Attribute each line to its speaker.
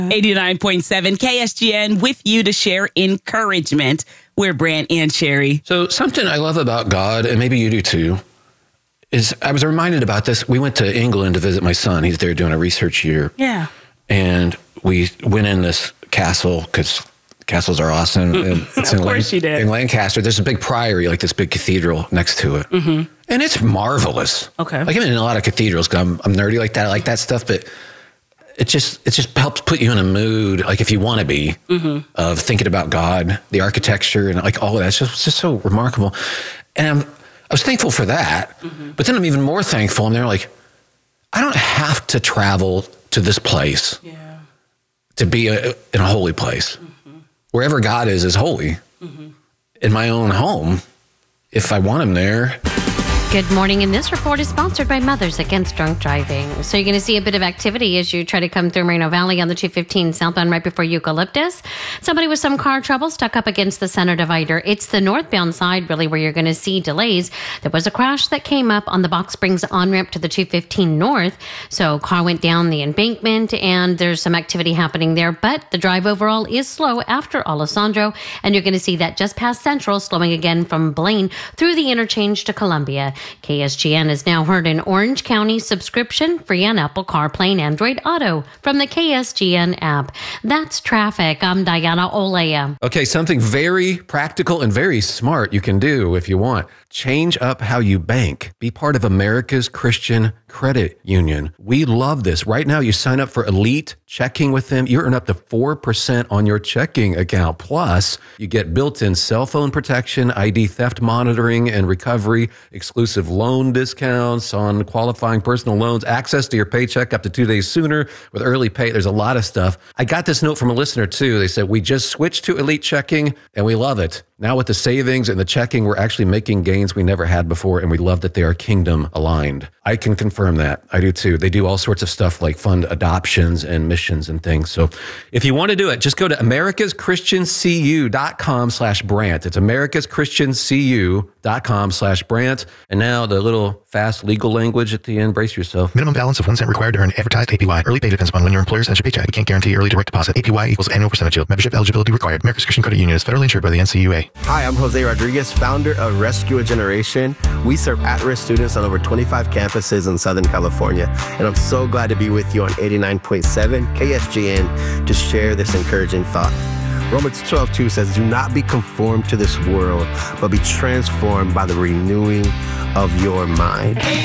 Speaker 1: 89.7 KSGN with you to share encouragement. We're Brant and Sherry.
Speaker 2: So something I love about God, and maybe you do too, is I was reminded about this. We went to England to visit my son. He's there doing a research year.
Speaker 1: Yeah.
Speaker 2: And we went in this castle because castles are awesome. And it's
Speaker 1: of course you did.
Speaker 2: In Lancaster, there's a big priory, like this big cathedral next to it. Mm-hmm. And it's marvelous.
Speaker 1: Okay.
Speaker 2: Like I'm in a lot of cathedrals because I'm nerdy like that. I like that stuff, but it just helps put you in a mood, like if you want to be, of thinking about God, the architecture, and like all of that. It's just so remarkable. And I was thankful for that, but then I'm even more thankful. And they're like, I don't have to travel to this place to be in a holy place. Wherever God is holy. In my own home, if I want him there.
Speaker 3: Good morning, and this report is sponsored by Mothers Against Drunk Driving. So you're going to see a bit of activity as you try to come through Moreno Valley on the 215 southbound right before Eucalyptus. Somebody with some car trouble stuck up against the center divider. It's the northbound side, really, where you're going to see delays. There was a crash that came up on the Box Springs on-ramp to the 215 north. So car went down the embankment, and there's some activity happening there. But the drive overall is slow after Alessandro, and you're going to see that just past Central, slowing again from Blaine through the interchange to Columbia. KSGN is now heard in Orange County, subscription free on Apple CarPlay and Android Auto from the KSGN app. That's traffic. I'm Diana Olea.
Speaker 2: Okay, something very practical and very smart you can do if you want. Change up how you bank. Be part of America's Christian Credit Union. We love this. Right now, you sign up for Elite Checking with them. You earn up to 4% on your checking account. Plus, you get built-in cell phone protection, ID theft monitoring and recovery, exclusive loan discounts on qualifying personal loans, access to your paycheck up to 2 days sooner with early pay. There's a lot of stuff. I got this note from a listener, too. They said, we just switched to Elite Checking, and we love it. Now with the savings and the checking, we're actually making gains we never had before, and we love that they are kingdom aligned. I can confirm that. I do too. They do all sorts of stuff like fund adoptions and missions and things. So if you want to do it, just go to americaschristiancu.com/Brant. It's americaschristiancu.com/Brant. And now the little fast legal language at the end. Brace yourself.
Speaker 4: Minimum balance of 1 cent required to earn advertised APY. Early pay depends upon when your employer sends your paycheck. We can't guarantee early direct deposit. APY equals annual percentage yield. Membership eligibility required. America's Christian Credit Union is federally insured by the NCUA.
Speaker 5: Hi, I'm Jose Rodriguez, founder of Rescue a Generation. We serve at-risk students on over 25 campuses in Southern California. And I'm so glad to be with you on 89.7 KSGN to share this encouraging thought. Romans 12:2 says, do not be conformed to this world, but be transformed by the renewing of your mind.